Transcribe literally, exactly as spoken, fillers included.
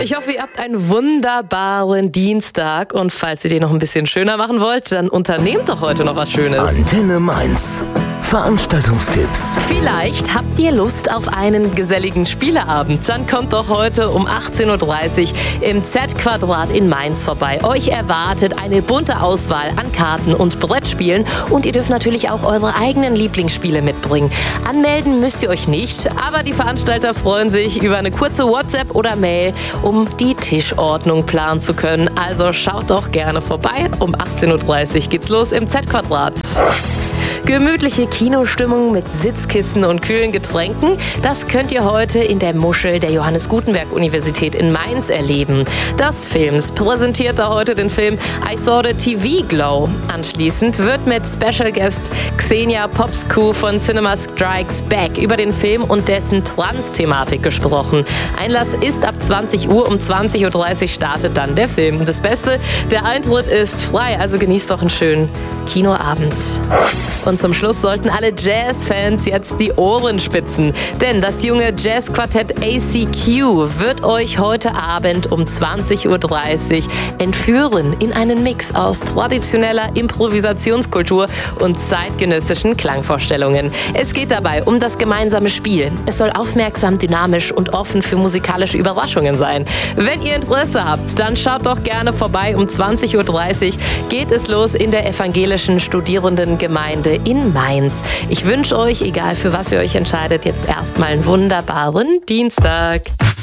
Ich hoffe, ihr habt einen wunderbaren Dienstag und falls ihr den noch ein bisschen schöner machen wollt, dann unternehmt doch heute noch was Schönes. Antenne Mainz. Veranstaltungstipps. Vielleicht habt ihr Lust auf einen geselligen Spieleabend. Dann kommt doch heute um achtzehn Uhr dreißig im Z-Quadrat in Mainz vorbei. Euch erwartet eine bunte Auswahl an Karten und Brettspielen und ihr dürft natürlich auch eure eigenen Lieblingsspiele mitbringen. Anmelden müsst ihr euch nicht, aber die Veranstalter freuen sich über eine kurze WhatsApp oder Mail, um die Tischordnung planen zu können. Also schaut doch gerne vorbei. Um achtzehn Uhr dreißig geht's los im Z-Quadrat. Gemütliche Kinostimmung mit Sitzkissen und kühlen Getränken, das könnt ihr heute in der Muschel der Johannes Gutenberg Universität in Mainz erleben. Das Films präsentiert da heute den Film I Saw the T V Glow. Anschließend wird mit Special Guest Xenia Popescu von Cinema Strikes Back über den Film und dessen Trans-Thematik gesprochen. Einlass ist ab zwanzig Uhr, um zwanzig Uhr dreißig startet dann der Film. Das Beste, der Eintritt ist frei, also genießt doch einen schönen Kinoabend. Und zum Schluss sollten alle Jazz-Fans jetzt die Ohren spitzen, denn das junge Jazzquartett A C Q wird euch heute Abend um zwanzig Uhr dreißig entführen in einen Mix aus traditioneller Improvisationskultur und zeitgenössischen Klangvorstellungen. Es geht dabei um das gemeinsame Spiel. Es soll aufmerksam, dynamisch und offen für musikalische Überraschungen sein. Wenn ihr Interesse habt, dann schaut doch gerne vorbei. Um zwanzig Uhr dreißig geht es los in der evangelischen Studierendengemeinde in Mainz. Ich wünsche euch, egal für was ihr euch entscheidet, jetzt erstmal einen wunderbaren Dienstag.